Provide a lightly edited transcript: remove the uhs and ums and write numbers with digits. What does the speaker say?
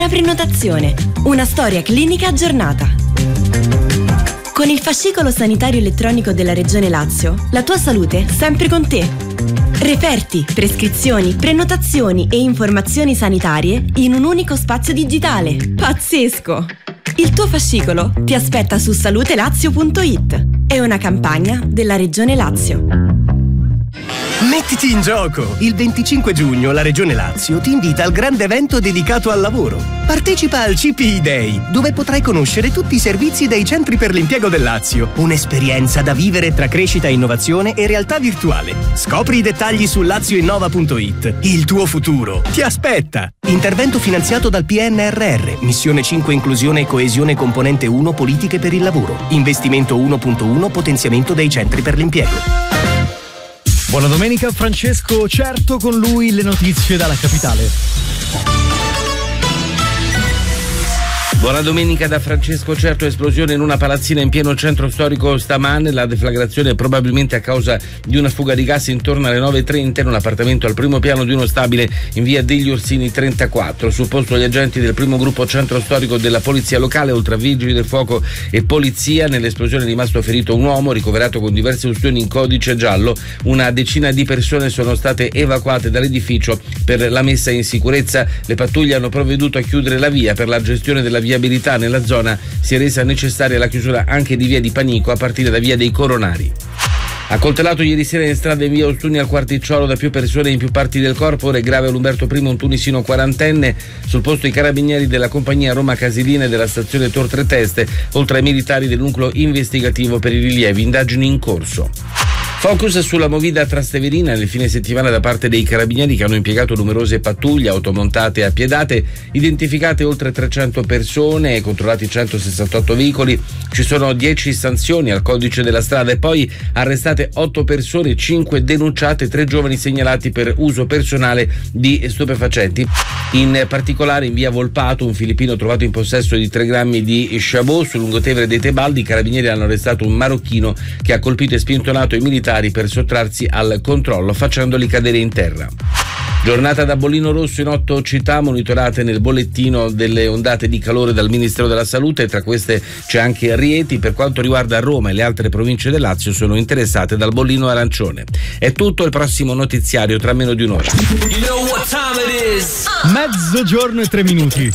Una prenotazione, una storia clinica aggiornata. Con il fascicolo sanitario elettronico della Regione Lazio, la tua salute sempre con te. Referti, prescrizioni, prenotazioni e informazioni sanitarie in un unico spazio digitale. Pazzesco! Il tuo fascicolo ti aspetta su salutelazio.it. È una campagna della Regione Lazio. Mettiti in gioco! Il 25 giugno la Regione Lazio ti invita al grande evento dedicato al lavoro. Partecipa al CPI Day, dove potrai conoscere tutti i servizi dei centri per l'impiego del Lazio. Un'esperienza da vivere tra crescita e innovazione e realtà virtuale. Scopri i dettagli su lazioinnova.it. Il tuo futuro ti aspetta! Intervento finanziato dal PNRR, Missione 5 Inclusione e Coesione Componente 1 Politiche per il lavoro. Investimento 1.1 Potenziamento dei centri per l'impiego. Buona domenica Francesco Certo, con lui le notizie dalla capitale. Buona domenica da Francesco Certo. Esplosione in una palazzina in pieno centro storico stamane. La deflagrazione probabilmente a causa di una fuga di gas intorno alle 9:30 in un appartamento al primo piano di uno stabile in via degli Orsini 34. Sul posto gli agenti del primo gruppo centro storico della polizia locale, oltre a vigili del fuoco e polizia. Nell'esplosione è rimasto ferito un uomo ricoverato con diverse ustioni in codice giallo. Una decina di persone sono state evacuate dall'edificio per la messa in sicurezza. Le pattuglie hanno provveduto a chiudere la via. Per la gestione della viabilità nella zona si è resa necessaria la chiusura anche di via di Panico a partire da via dei Coronari. Accoltellato ieri sera in strada in via Ostuni al Quarticciolo da più persone in più parti del corpo. Ora è grave Umberto I, un tunisino quarantenne. Sul posto i carabinieri della compagnia Roma Casilina e della stazione Tor Tre Teste, oltre ai militari del nucleo investigativo per i rilievi. Indagini in corso. Focus sulla movida Trasteverina nel fine settimana da parte dei carabinieri, che hanno impiegato numerose pattuglie automontate e appiedate, identificate oltre 300 persone e controllati 168 veicoli. Ci sono 10 sanzioni al codice della strada e poi arrestate 8 persone, 5 denunciate, 3 giovani segnalati per uso personale di stupefacenti. In particolare in via Volpato un filippino trovato in possesso di 3 grammi di Chabot. Sul lungotevere dei Tebaldi i carabinieri hanno arrestato un marocchino che ha colpito e spintonato i militari per sottrarsi al controllo facendoli cadere in terra. Giornata da bollino rosso in 8 città monitorate nel bollettino delle ondate di calore dal Ministero della Salute. Tra queste c'è anche Rieti. Per quanto riguarda Roma e le altre province del Lazio sono interessate dal bollino arancione. È tutto, il prossimo notiziario tra meno di un'ora. Mezzogiorno e 3 minuti.